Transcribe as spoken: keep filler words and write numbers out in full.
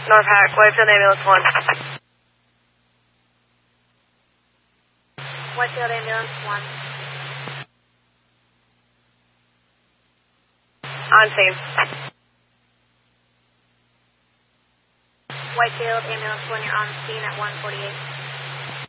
North Hack, Whitefield Ambulance one. Whitefield Ambulance one. On scene. Whitefield Ambulance one, you're on scene at one forty-eight.